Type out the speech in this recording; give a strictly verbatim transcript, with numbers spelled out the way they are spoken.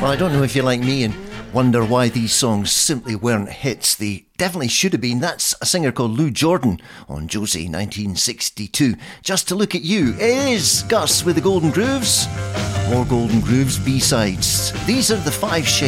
Well, I don't know if you're like me and wonder why these songs simply weren't hits. They definitely should have been. That's a singer called Lou Jordan on Josie nineteen sixty-two. Just to Look at You is Gus with the Golden Grooves. More Golden Grooves B-sides. These are the five shades